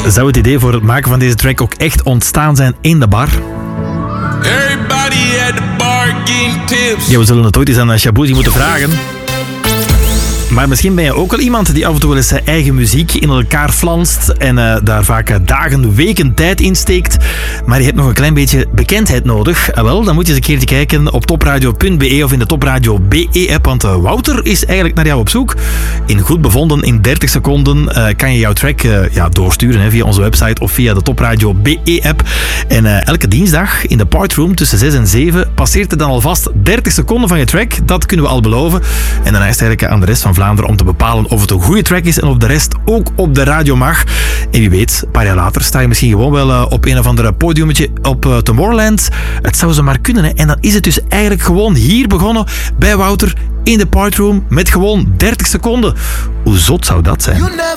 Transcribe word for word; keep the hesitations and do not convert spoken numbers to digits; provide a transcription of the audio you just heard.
Zou het idee voor het maken van deze track ook echt ontstaan zijn in de bar? Everybody at the bar getting tips. Ja, we zullen het ooit eens aan Shaboozey moeten vragen. Maar misschien ben je ook wel iemand die af en toe wel eens zijn eigen muziek in elkaar flanst en uh, daar vaak uh, dagen, weken tijd in steekt. Maar je hebt nog een klein beetje bekendheid nodig. Uh, wel, dan moet je eens een keertje kijken op topradio punt be of in de Topradio B E-app, want uh, Wouter is eigenlijk naar jou op zoek. In Goed Bevonden, in dertig seconden, uh, kan je jouw track uh, ja, doorsturen hè, via onze website of via de Topradio B E-app. En uh, elke dinsdag in de Partroom tussen zes en zeven passeert er dan alvast dertig seconden van je track. Dat kunnen we al beloven. En daarna is het eigenlijk aan de rest van Vlaanderen om te bepalen of het een goede track is en of de rest ook op de radio mag. En wie weet, een paar jaar later sta je misschien gewoon wel uh, op een of ander podiummetje op uh, Tomorrowland. Het zou zo maar kunnen. Hè? En dan is het dus eigenlijk gewoon hier begonnen bij Wouter in de Partroom met gewoon dertig seconden. Hoe zot zou dat zijn?